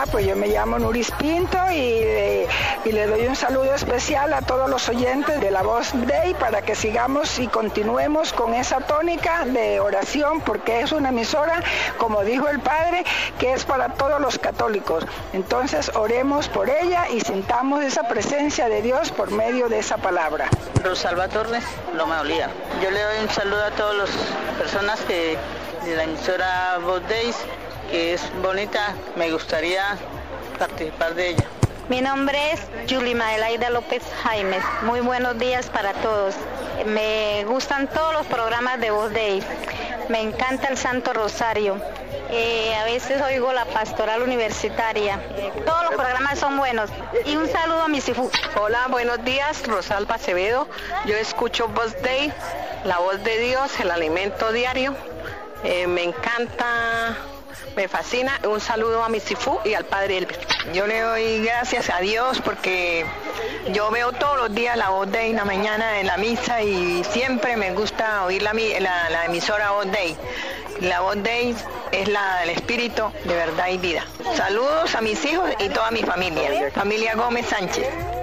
pues yo me llamo Nuris Pinto y le doy un saludo especial a todos los oyentes de La Voz Dei para que sigamos y continuemos con esa tónica de oración, porque es una emisora, como dijo el Padre, que es para todos los católicos. Entonces oremos por ella y sintamos esa presencia de Dios por medio de esa palabra. Rosalba Torres, Loma Olía. Yo le doy un saludo a todas las personas de la emisora Voz Dei, que es bonita, me gustaría participar de ella. Mi nombre es Yulima Elaida López Jaimes. Muy buenos días para todos. Me gustan todos los programas de Voz Dei. Me encanta el Santo Rosario. A veces oigo la pastoral universitaria. Todos los programas son buenos. Y un saludo a mis hijos. Hola, buenos días, Rosalba Acevedo. Yo escucho Voz Dei, la voz de Dios, el alimento diario. Me encanta, me fascina. Un saludo a mi Sifú y al Padre Elvis. Yo le doy gracias a Dios porque yo veo todos los días la Voz Dei en la mañana en la misa y siempre me gusta oír la emisora Voz Dei. La Voz Dei es el espíritu de verdad y vida. Saludos a mis hijos y toda mi familia. Familia Gómez Sánchez.